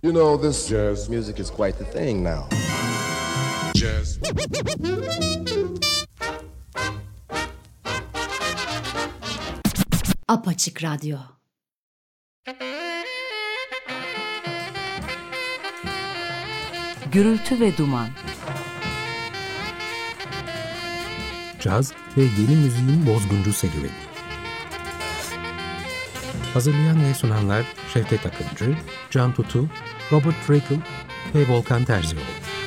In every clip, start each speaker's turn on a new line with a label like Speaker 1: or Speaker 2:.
Speaker 1: You know, this jazz music is quite the thing now. Jazz.
Speaker 2: Apaçık Radyo.
Speaker 3: Gürültü ve duman.
Speaker 4: Caz ve yeni müziğin bozguncu serüveni. Hazırlayan ve sunanlar Şevket Akıncı, Can Tutu, Robert Frickle ve Volkan Terzioğlu.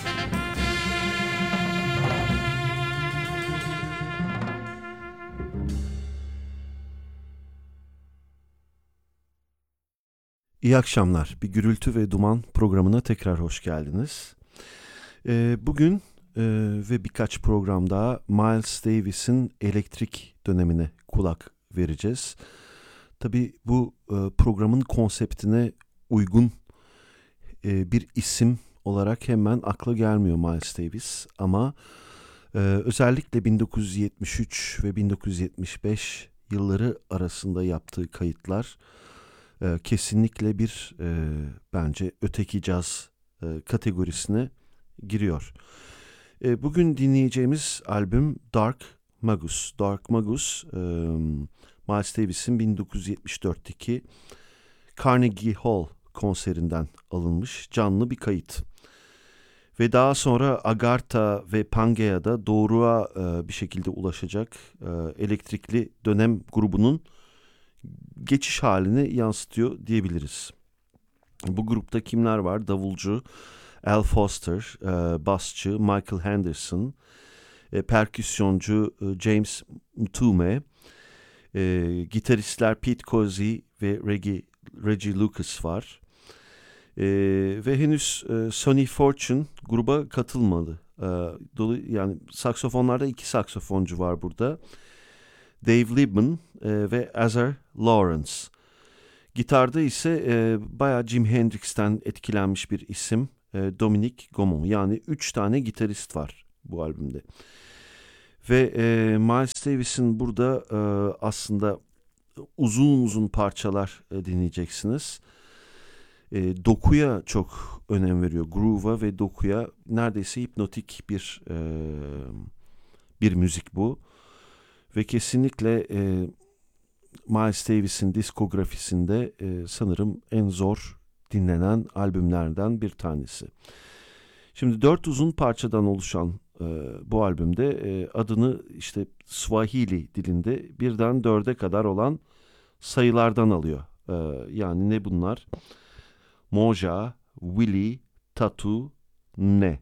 Speaker 5: İyi akşamlar. Bir Gürültü ve Duman programına tekrar hoş geldiniz. Bugün ve birkaç program daha Miles Davis'in elektrik dönemine kulak vereceğiz. Tabii bu programın konseptine uygun bir isim olarak hemen akla gelmiyor Miles Davis. Ama özellikle 1973 ve 1975 yılları arasında yaptığı kayıtlar kesinlikle bir bence öteki caz kategorisine giriyor. Bugün dinleyeceğimiz albüm Dark Magus. Dark Magus, Miles Davis'in 1974'teki Carnegie Hall konserinden alınmış canlı bir kayıt. Ve daha sonra Agartha ve Pangea'da doğruğa bir şekilde ulaşacak elektrikli dönem grubunun geçiş halini yansıtıyor diyebiliriz. Bu grupta kimler var? Davulcu Al Foster, basçı Michael Henderson, perküsyoncu James Mtume, gitaristler Pete Cozy ve Reggie Lucas var. Ve henüz Sonny Fortune gruba katılmadı. Yani saksofonlarda 2 saksofoncu var burada. Dave Liebman ve Azar Lawrence. Gitarda ise bayağı Jimi Hendrix'ten etkilenmiş bir isim Dominic Gaumont. Yani 3 tane gitarist var bu albümde. Ve Miles Davis'in burada aslında uzun parçalar dinleyeceksiniz. Dokuya çok önem veriyor. Groove'a ve dokuya neredeyse hipnotik bir müzik bu. Ve kesinlikle Miles Davis'in diskografisinde sanırım en zor dinlenen albümlerden bir tanesi. Şimdi 4 uzun parçadan oluşan bu albümde adını işte Swahili dilinde 1'den 4'e kadar olan sayılardan alıyor. Yani ne bunlar? Moja, Willy, Tatu, Ne.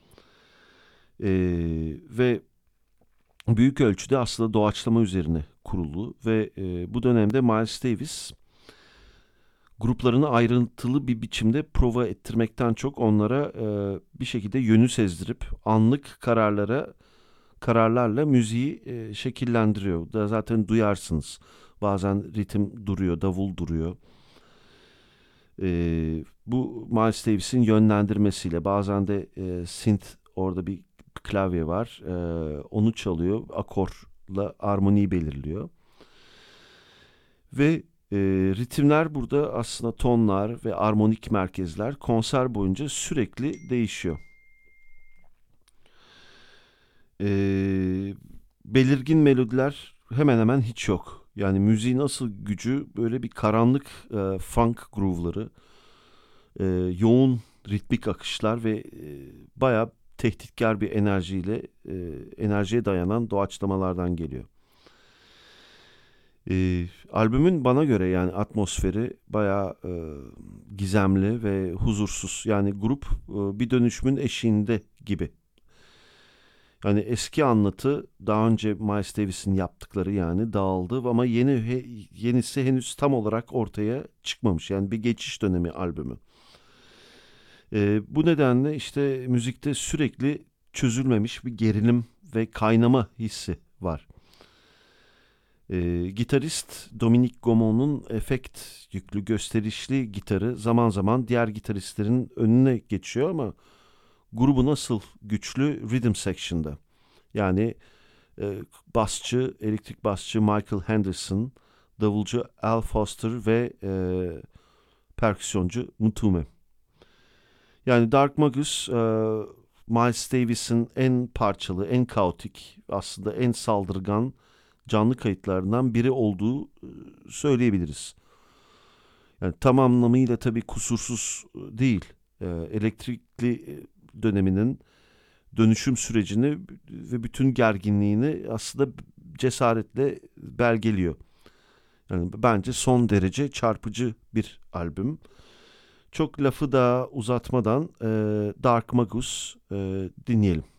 Speaker 5: Ve büyük ölçüde aslında doğaçlama üzerine kurulu ve bu dönemde Miles Davis gruplarını ayrıntılı bir biçimde prova ettirmekten çok onlara bir şekilde yönü sezdirip anlık kararlarla müziği şekillendiriyor. Da zaten duyarsınız. Bazen ritim duruyor, davul duruyor. Bu Miles Davis'in yönlendirmesiyle bazen de synth orada bir klavye var. Onu çalıyor. Akorla armoniyi belirliyor. Ve ritimler burada aslında tonlar ve armonik merkezler konser boyunca sürekli değişiyor. Belirgin melodiler hemen hemen hiç yok. Yani müziğin asıl gücü böyle bir karanlık funk groove'ları, yoğun ritmik akışlar ve bayağı tehditkar bir enerjiye dayanan doğaçlamalardan geliyor. Albümün bana göre yani atmosferi bayağı gizemli ve huzursuz. Yani grup bir dönüşümün eşiğinde gibi. Yani eski anlatı daha önce Miles Davis'in yaptıkları yani dağıldı ama yenisi henüz tam olarak ortaya çıkmamış. Yani bir geçiş dönemi albümü. Bu nedenle işte müzikte sürekli çözülmemiş bir gerilim ve kaynama hissi var. Gitarist Dominic Gaumont'un efekt yüklü gösterişli gitarı zaman zaman diğer gitaristlerin önüne geçiyor ama grubun asıl güçlü rhythm section'da. Yani elektrik basçı Michael Henderson, davulcu Al Foster ve perküsyoncu Mtume. Yani Dark Magus, Miles Davis'in en parçalı, en kaotik, aslında en saldırgan canlı kayıtlarından biri olduğu söyleyebiliriz. Yani tam anlamıyla tabii kusursuz değil. Elektrikli döneminin dönüşüm sürecini ve bütün gerginliğini aslında cesaretle belgeliyor. Yani bence son derece çarpıcı bir albüm. Çok lafı da uzatmadan Dark Magus dinleyelim.